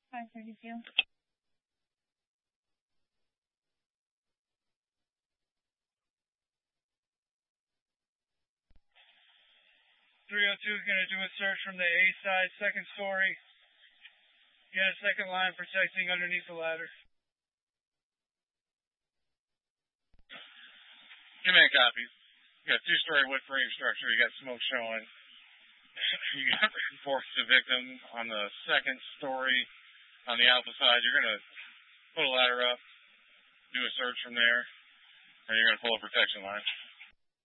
532. 302 is going to do a search from the A side, second story. Get a second line protecting underneath the ladder. Command copies. You got a two-story wood frame structure. You got smoke showing. You got reinforced the victim on the second story on the alpha side. You're going to put a ladder up, do a search from there, and you're going to pull a protection line.